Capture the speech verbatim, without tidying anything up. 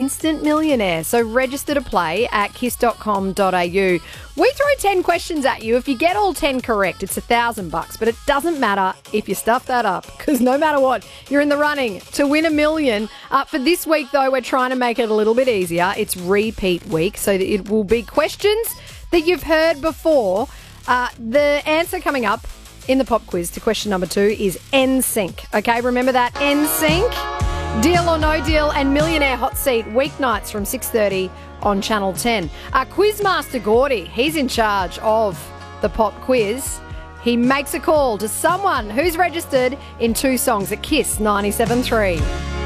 instant millionaire. So register to play at kiss dot com dot a u. We throw ten questions at you. If you get all ten correct, it's a thousand bucks. But it doesn't matter if you stuff that up, because no matter what, you're in the running to win a million. Uh, for this week, though, we're trying to make it a little bit easier. It's repeat week, so that it will be questions that you've heard before. Uh, the answer coming up in the pop quiz to question number two is N Sync. Okay, remember that, N Sync. Deal or No Deal and Millionaire Hot Seat weeknights from six thirty on Channel ten. Our Quizmaster Gordy, he's in charge of the pop quiz. He makes a call to someone who's registered in two songs at Kiss ninety-seven point three.